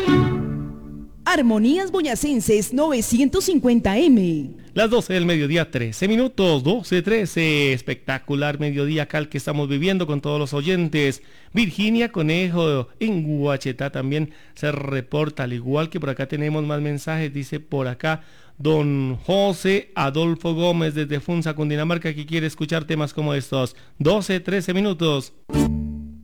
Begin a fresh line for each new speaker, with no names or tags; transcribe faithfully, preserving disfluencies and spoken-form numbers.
Armonías Boyacenses novecientos cincuenta eme.
Las doce del mediodía, trece minutos, doce trece. Espectacular mediodía cal que estamos viviendo con todos los oyentes. Virginia Conejo en Guachetá también se reporta, al igual que por acá tenemos más mensajes. Dice por acá don José Adolfo Gómez desde Funza, Cundinamarca, que quiere escuchar temas como estos. doce trece minutos.